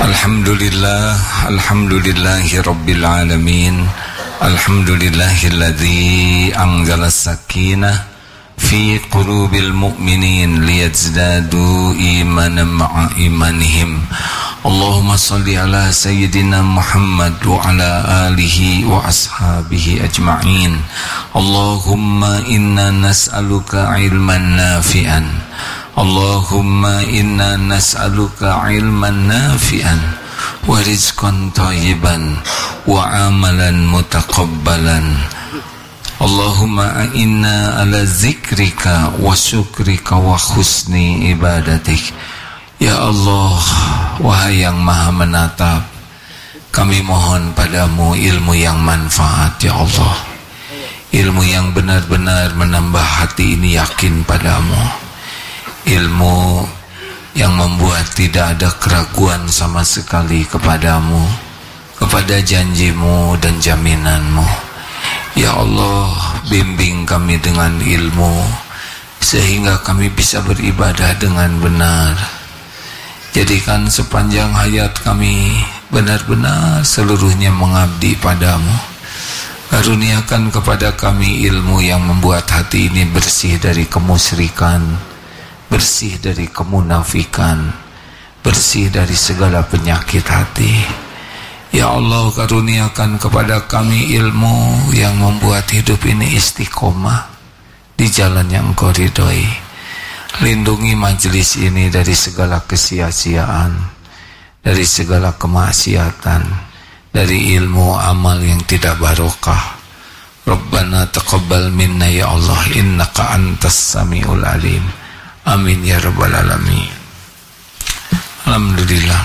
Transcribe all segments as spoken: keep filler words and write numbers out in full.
Alhamdulillah, alhamdulillahi rabbil alamin. Alhamdulillahilladzi anzala sakinah fi qulubil mu'minin liyazdadu imanan ma'a imanihim. Allahumma salli ala sayyidina Muhammad wa ala alihi wa ashabihi ajma'in. Allahumma inna nas'aluka ilman nafi'an. Allahumma inna nas'aluka ilman nafi'an wa rizqan thayyiban wa amalan mutaqabbalan. Allahumma inna ala zikrika wa syukrika wa husni ibadatik. Ya Allah, wahai yang maha menatap, kami mohon padamu ilmu yang manfaat ya Allah, ilmu yang benar-benar menambah hati ini yakin padamu, ilmu yang membuat tidak ada keraguan sama sekali kepadamu, kepada janjimu dan jaminanmu. Ya Allah, bimbing kami dengan ilmu sehingga kami bisa beribadah dengan benar. Jadikan sepanjang hayat kami benar-benar seluruhnya mengabdi padamu. Karuniakan kepada kami ilmu yang membuat hati ini bersih dari kemusyrikan, bersih dari kemunafikan, bersih dari segala penyakit hati. Ya Allah, karuniakan kepada kami ilmu yang membuat hidup ini istiqomah di jalan yang Engkau ridhoi. Lindungi majelis ini dari segala kesia-siaan, dari segala kemaksiatan, dari ilmu amal yang tidak barokah. Rabbana taqabbal minna ya Allah, innaka antas samiul alim. Amin ya rabbal alamin. Alhamdulillah.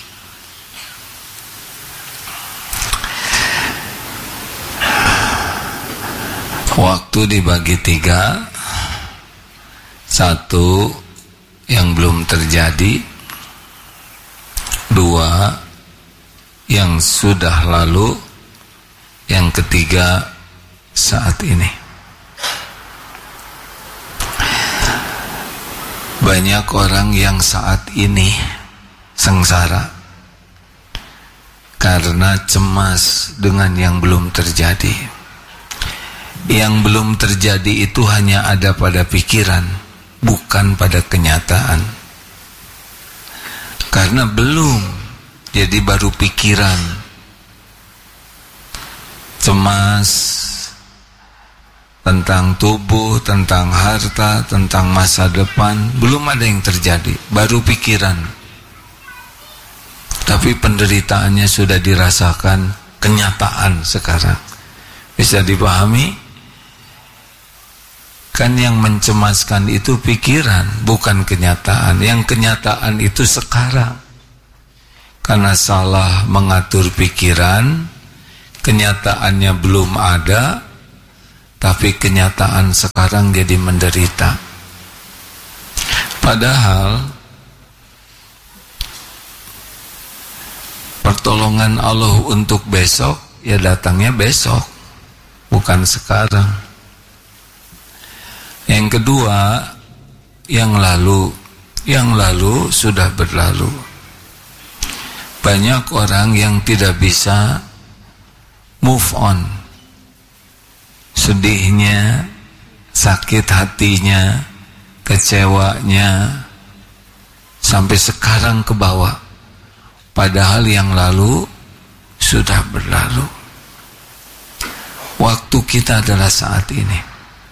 Waktu dibagi tiga. Satu, yang belum terjadi. Dua, yang sudah lalu. Yang ketiga, saat ini. Banyak orang yang saat ini sengsara karena cemas dengan yang belum terjadi. Yang belum terjadi itu hanya ada pada pikiran, bukan pada kenyataan. Karena belum, jadi baru pikiran. Cemas tentang tubuh, tentang harta, tentang masa depan, belum ada yang terjadi, baru pikiran. Tapi penderitaannya sudah dirasakan kenyataan sekarang. Bisa dipahami? Kan yang mencemaskan itu pikiran, bukan kenyataan. Yang kenyataan itu sekarang. Karena salah mengatur pikiran, kenyataannya belum ada, tapi kenyataan sekarang jadi menderita. Padahal pertolongan Allah untuk besok, ya datangnya besok, bukan sekarang. Yang kedua, yang lalu, yang lalu sudah berlalu. Banyak orang yang tidak bisa move on. Sedihnya, sakit hatinya, kecewanya, sampai sekarang ke bawah. Padahal yang lalu sudah berlalu. Waktu kita adalah saat ini.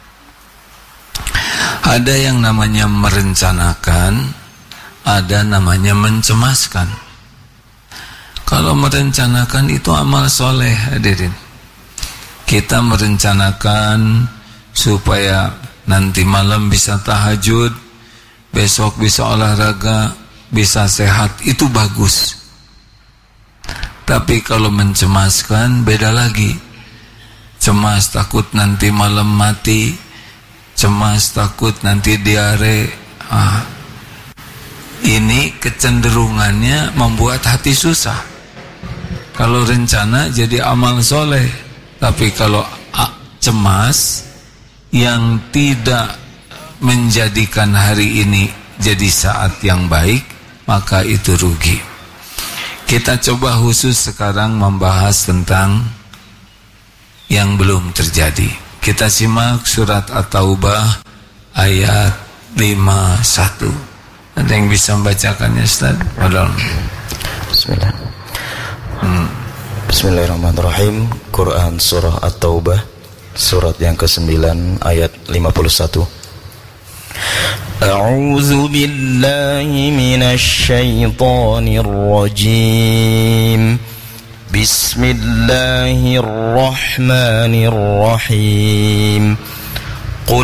Ada yang namanya merencanakan, ada namanya mencemaskan. Kalau merencanakan itu amal soleh, hadirin. Kita merencanakan supaya nanti malam bisa tahajud, besok bisa olahraga, bisa sehat, itu bagus. Tapi kalau mencemaskan beda lagi. Cemas takut nanti malam mati, cemas takut nanti diare. Ah, ini kecenderungannya membuat hati susah. Kalau rencana jadi amal soleh, tapi kalau ah, cemas yang tidak menjadikan hari ini jadi saat yang baik, maka itu rugi. Kita coba khusus sekarang membahas tentang yang belum terjadi. Kita simak surat At-Taubah ayat lima puluh satu. Ada yang bisa membacakannya, Ustaz? Padahal. Bismillah. Hmm. Bismillahirrahmanirrahim. Quran surah At-Taubah surat yang kesembilan ayat lima puluh satu. A'udzu billahi minasy syaithanir rajim. Bismillahirrahmanirrahim.